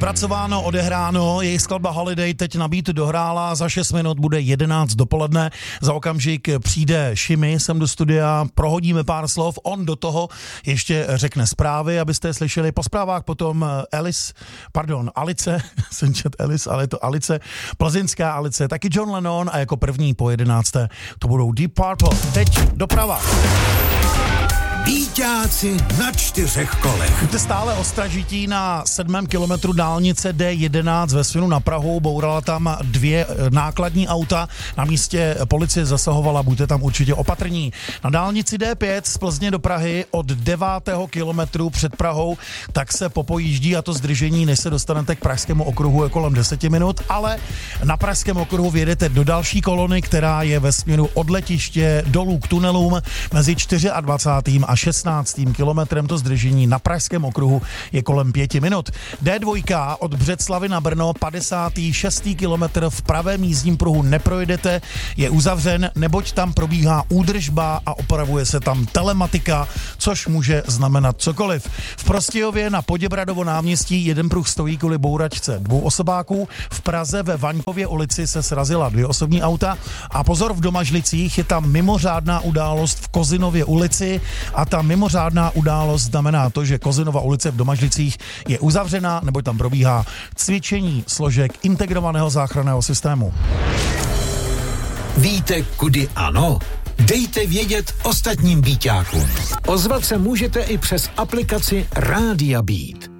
Pracováno, odehráno, jejich skladba Holiday teď na beat dohrála, za 6 minut bude 11 dopoledne, za okamžik přijde Šimi sem do studia, prohodíme pár slov, on do toho ještě řekne zprávy, abyste je slyšeli, po zprávách potom Alice, jsem čet Alice, ale je to Alice, plzeňská Alice, taky John Lennon a jako první po 11. to budou Deep Purple. Teď doprava. Bíťáci na 4 kolech. Buďte stále ostražití na 7. kilometru dálnice D11 ve směru na Prahu. Bourala tam 2 nákladní auta. Na místě policie zasahovala, buďte tam určitě opatrní. Na dálnici D5 z Plzně do Prahy od 9. kilometru před Prahou tak se popojíždí a to zdržení, než se dostanete k Pražskému okruhu, je kolem 10 minut, ale na Pražském okruhu vjedete do další kolony, která je ve směru od letiště dolů k tunelům mezi 24. a 16. kilometrem. To zdržení na Pražském okruhu je kolem 5 minut. D2 od Břeclavy na Brno 56. kilometr v pravém jízdním pruhu neprojedete, je uzavřen, neboť tam probíhá údržba a opravuje se tam telematika, což může znamenat cokoliv. V Prostějově na Poděbradovo náměstí jeden pruh stojí kvůli bouračce 2 osobáků, v Praze ve Vaňkově ulici se srazila 2 osobní auta a pozor, v Domažlicích je tam mimořádná událost v Kozinově ulici a ta mimořádná událost znamená to, že Kozinova ulice v Domažlicích je uzavřena, neboť tam probíhá cvičení složek integrovaného záchranného systému. Víte, kudy ano? Dejte vědět ostatním bíťákům. Ozvat se můžete i přes aplikaci Rádia Beat.